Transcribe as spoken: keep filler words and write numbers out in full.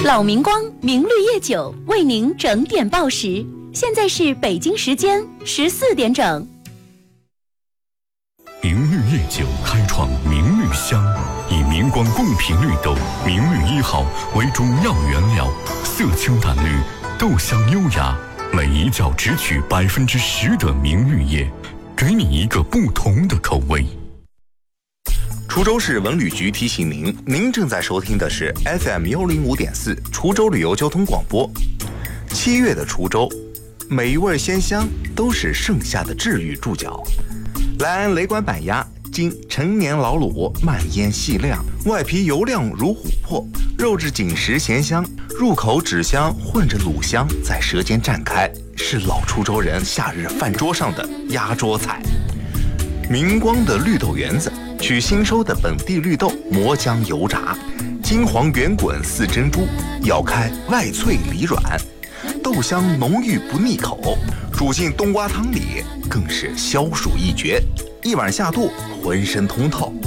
老明光明绿叶酒为您整点报时，现在是北京时间十四点整。 明绿叶酒开创明绿香，以明光贡品绿豆明绿一号为主要原料，色清淡绿，豆香优雅，每一角只取百分之十的明绿叶，给你一个不同的口味。 滁州市文旅局提醒您，您正在收听的是 F M 幺零五点四滁州旅游交通广播。七月的滁州，每一味鲜香都是盛夏的治愈注脚。莱安雷管板鸭，经陈年老卤，慢腌细晾，外皮油亮如琥珀，肉质紧实咸香，入口脂香混着卤香在舌尖绽开，是老滁州人夏日饭桌上的压桌菜。明光的绿豆圆子，取新收的本地绿豆磨浆油炸，金黄圆滚似珍珠，咬开外脆里软，豆香浓郁不腻口，煮进冬瓜汤里更是消暑一绝，一碗下肚浑身通透。